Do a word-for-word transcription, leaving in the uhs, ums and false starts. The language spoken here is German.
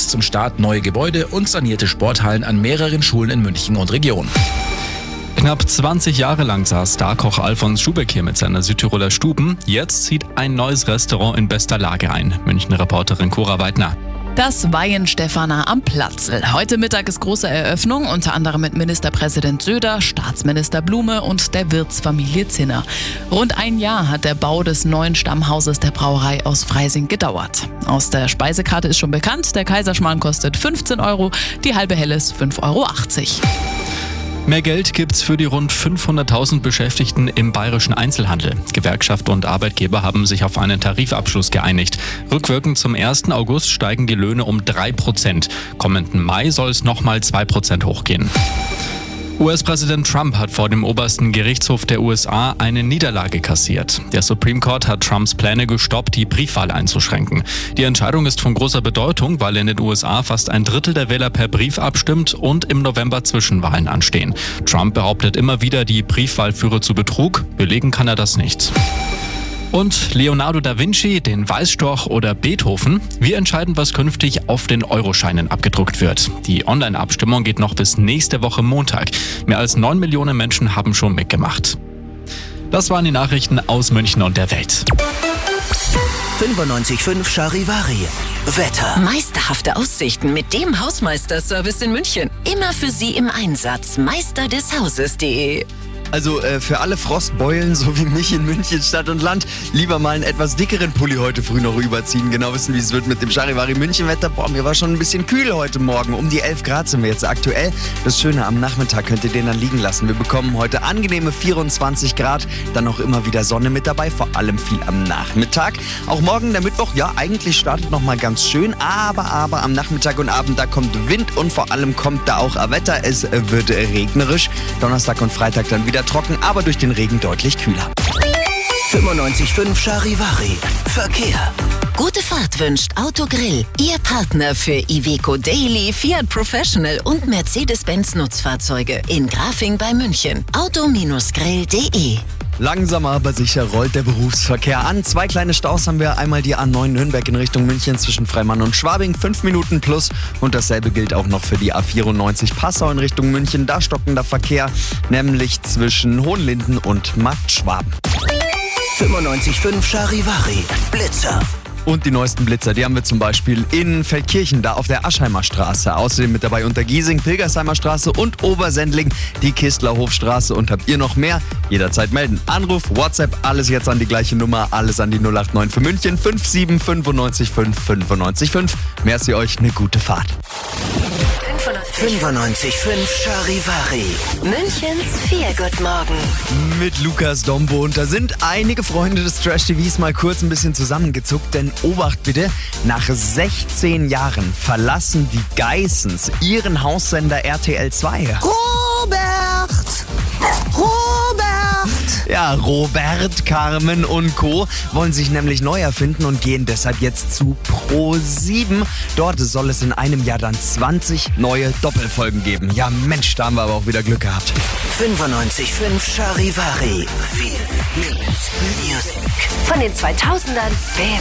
jetzt zum Start neue Gebäude und sanierte Sporthallen an mehreren Schulen in München und Region. Knapp zwanzig Jahre lang saß Starkoch Alfons Schubeck hier mit seiner Südtiroler Stuben. Jetzt zieht ein neues Restaurant in bester Lage ein. München-Reporterin Cora Weidner. Das Weihenstephaner am Platzl. Heute Mittag ist große Eröffnung, unter anderem mit Ministerpräsident Söder, Staatsminister Blume und der Wirtsfamilie Zinner. Rund ein Jahr hat der Bau des neuen Stammhauses der Brauerei aus Freising gedauert. Aus der Speisekarte ist schon bekannt, der Kaiserschmarrn kostet fünfzehn Euro, die halbe Helles fünf Euro achtzig. Mehr Geld gibt's für die rund fünfhunderttausend Beschäftigten im bayerischen Einzelhandel. Gewerkschaft und Arbeitgeber haben sich auf einen Tarifabschluss geeinigt. Rückwirkend zum ersten August steigen die Löhne um drei Prozent. Kommenden Mai soll es nochmal zwei Prozent hochgehen. U S-Präsident Trump hat vor dem obersten Gerichtshof der U S A eine Niederlage kassiert. Der Supreme Court hat Trumps Pläne gestoppt, die Briefwahl einzuschränken. Die Entscheidung ist von großer Bedeutung, weil in den U S A fast ein Drittel der Wähler per Brief abstimmt und im November Zwischenwahlen anstehen. Trump behauptet immer wieder, die Briefwahl führe zu Betrug. Belegen kann er das nicht. Und Leonardo da Vinci, den Weißstorch oder Beethoven. Wir entscheiden, was künftig auf den Euroscheinen abgedruckt wird. Die Online-Abstimmung geht noch bis nächste Woche Montag. Mehr als neun Millionen Menschen haben schon mitgemacht. Das waren die Nachrichten aus München und der Welt. fünfundneunzig Komma fünf Charivari. Wetter. Meisterhafte Aussichten mit dem Hausmeister-Service in München. Immer für Sie im Einsatz. meister des hauses punkt de. Also äh, für alle Frostbeulen, so wie mich in München Stadt und Land, lieber mal einen etwas dickeren Pulli heute früh noch überziehen. Genau wissen, wie es wird mit dem Charivari München-Wetter. Boah, mir war schon ein bisschen kühl heute Morgen. Um die elf Grad sind wir jetzt aktuell. Das Schöne, am Nachmittag könnt ihr den dann liegen lassen. Wir bekommen heute angenehme vierundzwanzig Grad. Dann auch immer wieder Sonne mit dabei, vor allem viel am Nachmittag. Auch morgen, der Mittwoch, ja, eigentlich startet noch mal ganz schön. Aber, aber am Nachmittag und Abend, da kommt Wind und vor allem kommt da auch Wetter. Es wird regnerisch. Donnerstag und Freitag dann wieder trocken, aber durch den Regen deutlich kühler. fünfundneunzig Komma fünf Charivari. Verkehr. Gute Fahrt wünscht Autogrill. Ihr Partner für Iveco Daily, Fiat Professional und Mercedes-Benz Nutzfahrzeuge. In Grafing bei München. auto grill punkt de. Langsam aber sicher rollt der Berufsverkehr an. Zwei kleine Staus haben wir. Einmal die A neun Nürnberg in Richtung München zwischen Freimann und Schwabing. Fünf Minuten plus. Und dasselbe gilt auch noch für die A vierundneunzig Passau in Richtung München. Da stockender Verkehr, nämlich zwischen Hohenlinden und Marktschwaben. fünfundneunzig Komma fünf Charivari. Blitzer. Und die neuesten Blitzer, die haben wir zum Beispiel in Feldkirchen, da auf der Aschheimer Straße. Außerdem mit dabei Untergiesing, Pilgersheimer Straße und Obersendling, die Kistlerhofstraße. Und habt ihr noch mehr? Jederzeit melden. Anruf, WhatsApp, alles jetzt an die gleiche Nummer, alles an die null acht neun für München, fünf sieben fünf neun fünf fünf neun fünf. Merci euch, eine gute Fahrt. fünfundneunzig Komma fünf Charivari. Münchens Feelgood-Morgen. Mit Lukas Dombo. Und da sind einige Freunde des Trash-T Vs mal kurz ein bisschen zusammengezuckt. Denn Obacht bitte, nach sechzehn Jahren verlassen die Geissens ihren Haussender R T L zwei. Robert! Robert! Ja, Robert, Carmen und Co. wollen sich nämlich neu erfinden und gehen deshalb jetzt zu ProSieben. Dort soll es in einem Jahr dann zwanzig neue Doppelfolgen geben. Ja Mensch, da haben wir aber auch wieder Glück gehabt. fünfundneunzig Komma fünf Charivari. Viel Music. Von den zweitausendern